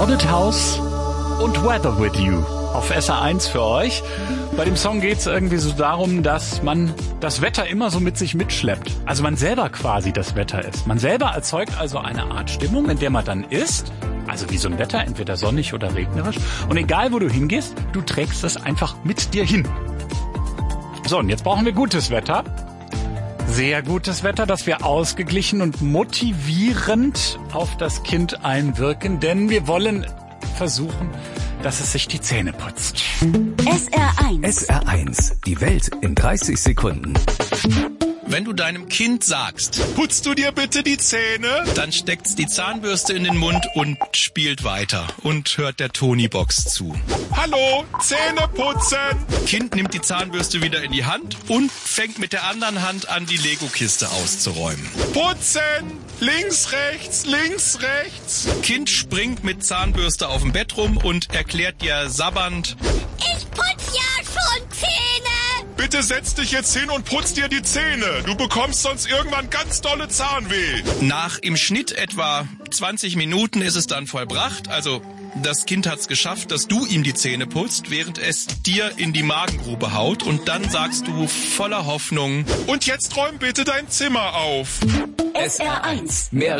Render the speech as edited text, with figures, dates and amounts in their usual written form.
Crowded House und Weather With You auf SR1 für euch. Bei dem Song geht es irgendwie so darum, dass man das Wetter immer so mit sich mitschleppt. Also man selber quasi das Wetter ist. Man selber erzeugt also eine Art Stimmung, in der man dann ist. Also wie so ein Wetter, entweder sonnig oder regnerisch. Und egal, wo du hingehst, du trägst es einfach mit dir hin. So, und jetzt brauchen wir gutes Wetter. Sehr gutes Wetter, dass wir ausgeglichen und motivierend auf das Kind einwirken. Denn wir wollen versuchen, dass es sich die Zähne putzt. SR1. SR1. Die Welt in 30 Sekunden. Wenn du deinem Kind sagst, putzt du dir bitte die Zähne? Dann steckt's die Zahnbürste in den Mund und spielt weiter und hört der Tony-Box zu. Hallo, Zähne putzen! Kind nimmt die Zahnbürste wieder in die Hand und fängt mit der anderen Hand an, die Lego-Kiste auszuräumen. Putzen! Links, rechts, links, rechts! Kind springt mit Zahnbürste auf dem Bett rum und erklärt dir sabbernd, ich putz ja schon Zähne! Bitte setz dich jetzt hin und putz dir die Zähne. Du bekommst sonst irgendwann ganz dolle Zahnweh. Nach im Schnitt etwa 20 Minuten ist es dann vollbracht. Also das Kind hat's geschafft, dass du ihm die Zähne putzt, während es dir in die Magengrube haut. Und dann sagst du voller Hoffnung, und jetzt räum bitte dein Zimmer auf. SR1. Mehr